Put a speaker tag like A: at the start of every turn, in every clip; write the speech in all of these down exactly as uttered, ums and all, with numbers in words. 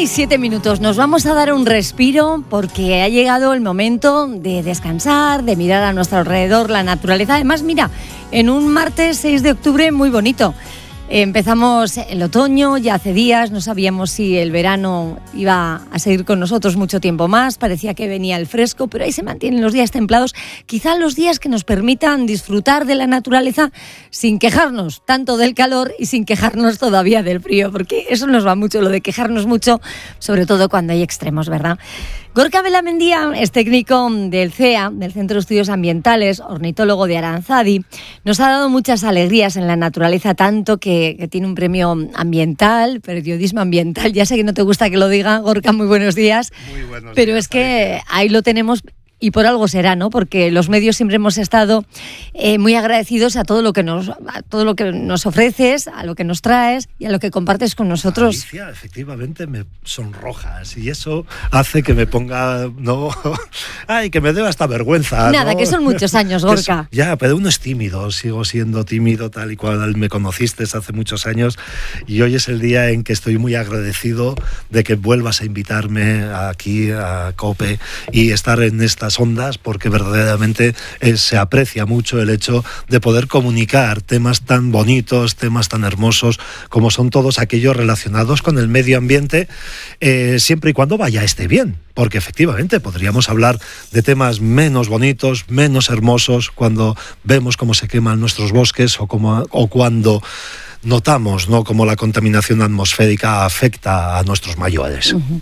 A: y siete minutos. Nos vamos a dar un respiro porque ha llegado el momento de descansar, de mirar a nuestro alrededor la naturaleza. Además, mira, en un martes seis de octubre muy bonito. Empezamos el otoño, ya hace días, no sabíamos si el verano iba a seguir con nosotros mucho tiempo más, parecía que venía el fresco, pero ahí se mantienen los días templados, quizá los días que nos permitan disfrutar de la naturaleza sin quejarnos tanto del calor y sin quejarnos todavía del frío, porque eso nos va mucho, lo de quejarnos mucho, sobre todo cuando hay extremos, ¿verdad? Gorka Belamendia es técnico del C E A, del Centro de Estudios Ambientales, ornitólogo de Aranzadi. Nos ha dado muchas alegrías en la naturaleza, tanto que, que tiene un premio ambiental, periodismo ambiental. Ya sé que no te gusta que lo diga, Gorka, muy buenos días.
B: Muy buenos
A: pero
B: días,
A: es que ahí lo tenemos. Y por algo será, ¿no? Porque los medios siempre hemos estado eh, muy agradecidos a todo lo que nos a todo lo que nos ofreces, a lo que nos traes y a lo que compartes con nosotros.
B: Alicia, efectivamente me sonrojas y eso hace que me ponga, no, ay, que me dé hasta vergüenza.
A: Nada,
B: ¿no?
A: que son muchos años, Gorka.
B: Es, ya, pero uno es tímido, sigo siendo tímido tal y cual me conociste hace muchos años y hoy es el día en que estoy muy agradecido de que vuelvas a invitarme aquí a COPE y estar en estas ondas, porque verdaderamente eh, se aprecia mucho el hecho de poder comunicar temas tan bonitos, temas tan hermosos como son todos aquellos relacionados con el medio ambiente, eh, siempre y cuando vaya esté bien, porque efectivamente podríamos hablar de temas menos bonitos, menos hermosos, cuando vemos cómo se queman nuestros bosques o, como, o cuando notamos, ¿no?, cómo la contaminación atmosférica afecta a nuestros mayores. Uh-huh.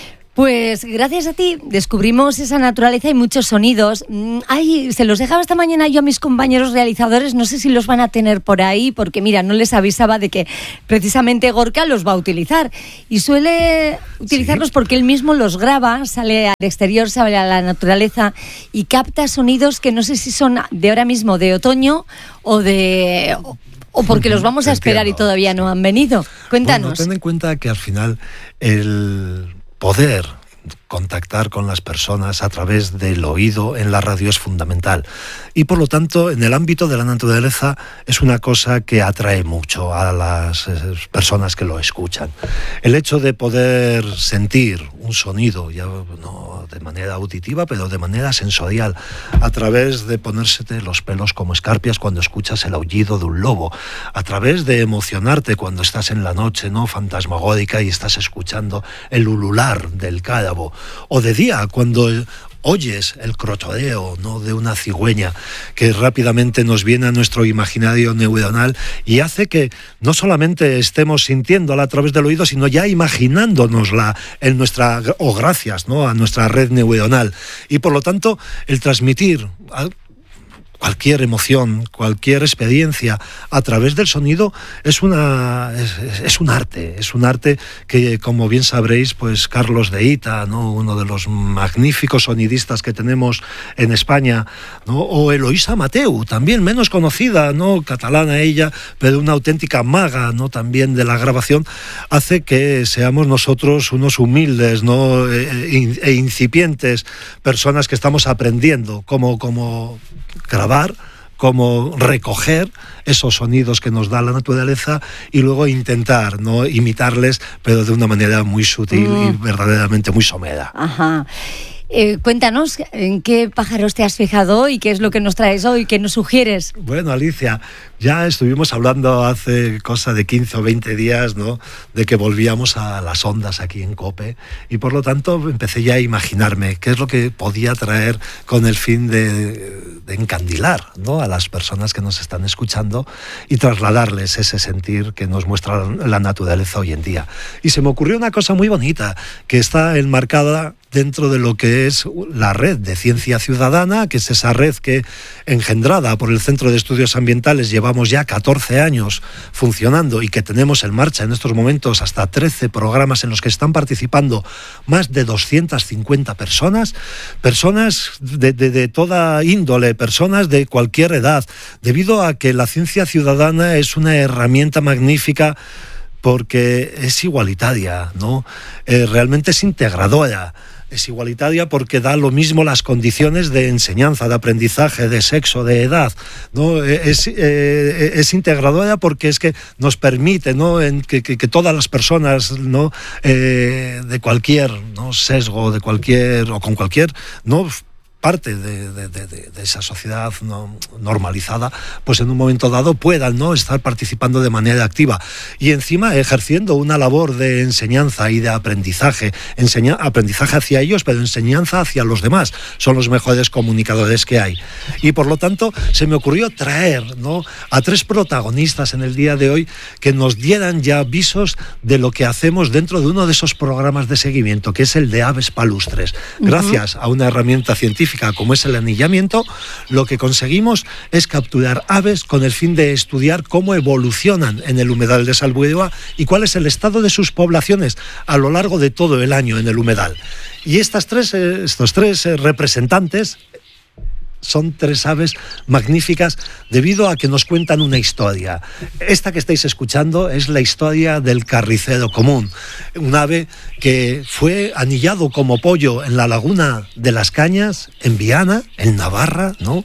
A: Pues gracias a ti descubrimos esa naturaleza y muchos sonidos. Ay, se los dejaba esta mañana yo a mis compañeros realizadores, no sé si los van a tener por ahí, porque mira, no les avisaba de que precisamente Gorka los va a utilizar. Y suele utilizarlos, ¿sí?, porque él mismo los graba, sale al exterior, sale a la naturaleza y capta sonidos que no sé si son de ahora mismo, de otoño o de... o porque los vamos a esperar y todavía no han venido. Cuéntanos.
B: Bueno, ten en cuenta que al final el poder contactar con las personas a través del oído en la radio es fundamental y por lo tanto en el ámbito de la naturaleza es una cosa que atrae mucho a las personas que lo escuchan. El hecho de poder sentir un sonido, ya no de manera auditiva pero de manera sensorial, a través de ponérsete los pelos como escarpias cuando escuchas el aullido de un lobo, a través de emocionarte cuando estás en la noche, ¿no?, fantasmagórica y estás escuchando el ulular del cárabo, o de día cuando oyes el crochodeo, ¿no?, de una cigüeña que rápidamente nos viene a nuestro imaginario neuronal y hace que no solamente estemos sintiéndola a través del oído, sino ya imaginándonosla en nuestra, o gracias, ¿no?, a nuestra red neuronal. Y por lo tanto, el transmitir cualquier emoción, cualquier experiencia a través del sonido es una es, es un arte, es un arte que, como bien sabréis, pues Carlos de Ita, ¿no?, uno de los magníficos sonidistas que tenemos en España, ¿no?, o Eloísa Mateu, también menos conocida, ¿no?, catalana ella, pero una auténtica maga, ¿no?, también de la grabación, hace que seamos nosotros unos humildes, ¿no?, e, e incipientes personas que estamos aprendiendo cómo, cómo grabar, cómo recoger esos sonidos que nos da la naturaleza y luego intentar, ¿no?, imitarles, pero de una manera muy sutil mm. y verdaderamente muy somera.
A: Ajá. Eh, cuéntanos, ¿en qué pájaros te has fijado y qué es lo que nos traes hoy, qué nos sugieres?
B: Bueno, Alicia, ya estuvimos hablando hace cosa de quince o veinte días, ¿no?, de que volvíamos a las ondas aquí en COPE y por lo tanto empecé ya a imaginarme qué es lo que podía traer con el fin de, de encandilar, ¿no?, a las personas que nos están escuchando y trasladarles ese sentir que nos muestra la naturaleza hoy en día. Y se me ocurrió una cosa muy bonita que está enmarcada dentro de lo que es la red de ciencia ciudadana, que es esa red que, engendrada por el Centro de Estudios Ambientales, llevamos ya catorce años funcionando y que tenemos en marcha en estos momentos hasta trece programas en los que están participando más de doscientas cincuenta personas, personas de, de, de toda índole, personas de cualquier edad, debido a que la ciencia ciudadana es una herramienta magnífica porque es igualitaria, ¿no? Eh, realmente es integradora. es igualitaria porque da lo mismo las condiciones de enseñanza, de aprendizaje, de sexo, de edad, ¿no? Es, eh, es integradora porque es que nos permite, ¿no? en que, que, que todas las personas, ¿no? eh, de cualquier, ¿no? sesgo, de cualquier o con cualquier, ¿no? parte de, de, de, de esa sociedad no normalizada, pues en un momento dado puedan, ¿no? estar participando de manera activa y encima ejerciendo una labor de enseñanza y de aprendizaje, enseña, aprendizaje hacia ellos, pero enseñanza hacia los demás. Son los mejores comunicadores que hay. Y por lo tanto se me ocurrió traer, ¿no? a tres protagonistas en el día de hoy que nos dieran ya avisos de lo que hacemos dentro de uno de esos programas de seguimiento, que es el de aves palustres. Gracias uh-huh. a una herramienta científica como es el anillamiento, lo que conseguimos es capturar aves con el fin de estudiar cómo evolucionan en el humedal de Salbuedoa y cuál es el estado de sus poblaciones a lo largo de todo el año en el humedal. Y estas tres, estos tres representantes son tres aves magníficas debido a que nos cuentan una historia. Esta que estáis escuchando es la historia del carricero común, un ave que fue anillado como pollo en la laguna de las Cañas, en Viana, en Navarra, ¿no?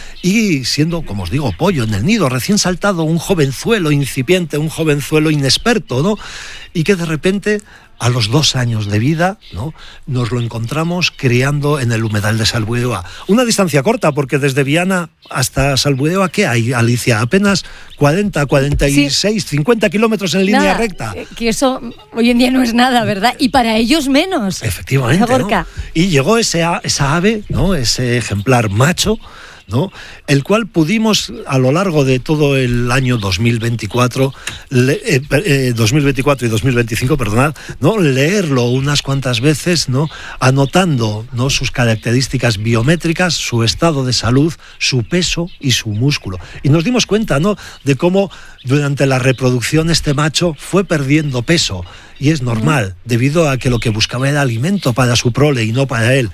B: Y siendo, como os digo, pollo en el nido, recién saltado, un jovenzuelo incipiente, un jovenzuelo inexperto, ¿no? Y que de repente, a los dos años de vida, ¿no? nos lo encontramos criando en el humedal de Salbuedoa. Una distancia corta, porque desde Viana hasta Salbuedoa, ¿qué hay, Alicia? Apenas cuarenta, cuarenta y seis, sí. cincuenta kilómetros en línea
A: nada,
B: recta.
A: Que eso hoy en día no es nada, ¿verdad? Y para ellos menos.
B: Efectivamente, ¿no? Y llegó ese, esa ave, ¿no? ese ejemplar macho, ¿no? el cual pudimos a lo largo de todo el año dos mil veinticuatro, le, eh, eh, dos mil veinticuatro y dos mil veinticinco, perdonad, ¿no? leerlo unas cuantas veces, ¿no? anotando, ¿no? sus características biométricas, su estado de salud, su peso y su músculo. Y nos dimos cuenta, ¿no? de cómo durante la reproducción este macho fue perdiendo peso. Y es normal, debido a que lo que buscaba era alimento para su prole y no para él.